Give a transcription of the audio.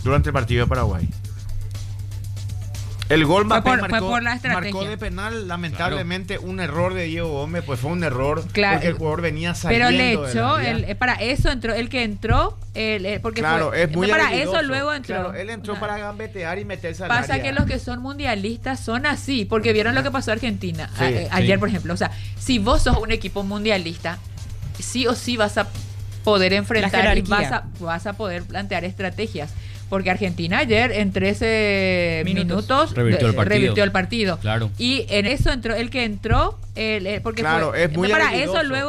durante el partido de Paraguay. El gol Mbappé marcó de penal, lamentablemente un error de Diego Gómez, pues fue un error, claro, porque el jugador venía saliendo. Pero le echó, para eso entró, el que entró, porque claro, fue, es muy para habilidoso. Eso luego entró. Claro, él entró para gambetear y meterse al Pasa área. que los que son mundialistas son así, porque vieron lo que pasó a Argentina ayer, por ejemplo. O sea, si vos sos un equipo mundialista, sí o sí vas a poder enfrentar y vas a poder plantear estrategias. Porque Argentina ayer en 13 minutos revirtió el partido. Claro. Y en eso entró el que entró, porque claro, fue, es muy para habilidoso. eso luego